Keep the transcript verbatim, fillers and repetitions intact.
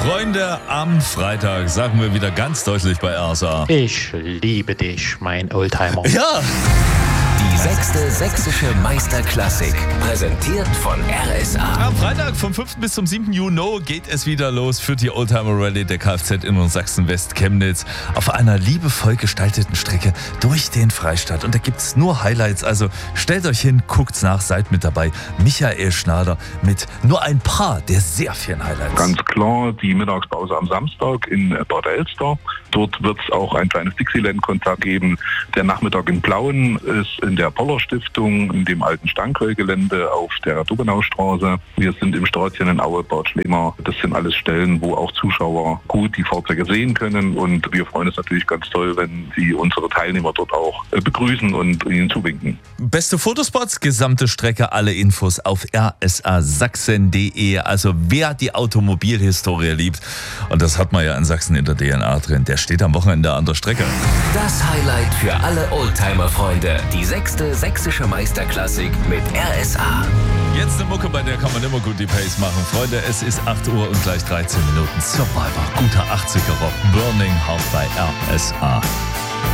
Freunde, am Freitag sagen wir wieder ganz deutlich bei R S A: Ich liebe dich, mein Oldtimer. Ja! Die sechste sächsische Meisterklassik, präsentiert von R S A. Am Freitag vom fünften bis zum siebten Juni geht es wieder los für die Oldtimer Rallye der Kfz in Sachsen-West Chemnitz auf einer liebevoll gestalteten Strecke durch den Freistaat. Und da gibt es nur Highlights, also stellt euch hin, guckt's nach, seid mit dabei. Michael Schnader mit nur ein paar der sehr vielen Highlights. Ganz klar die Mittagspause am Samstag in Bad Elster. Dort wird es auch ein kleines Dixieland-Konzert geben. Der Nachmittag in Plauen ist in der Poller-Stiftung, in dem alten Stankwell-Gelände auf der Dubenaustraße. Wir sind im Stadtchen in Aue, Bad Schlema. Das sind alles Stellen, wo auch Zuschauer gut die Fahrzeuge sehen können. Und wir freuen uns natürlich ganz toll, wenn Sie unsere Teilnehmer dort auch begrüßen und ihnen zuwinken. Beste Fotospots, gesamte Strecke, alle Infos auf r s a sachsen punkt d e. Also wer die Automobilhistorie liebt, und das hat man ja in Sachsen in der D N A drin, der steht am Wochenende an der Strecke. Das Highlight für alle Oldtimer-Freunde. Die sechste sächsische Meisterklassik mit R S A. Jetzt eine Mucke, bei der kann man immer gut die Pace machen. Freunde, es ist acht Uhr und gleich dreizehn Minuten. Survivor, guter achtziger Rock, Burning Heart bei R S A.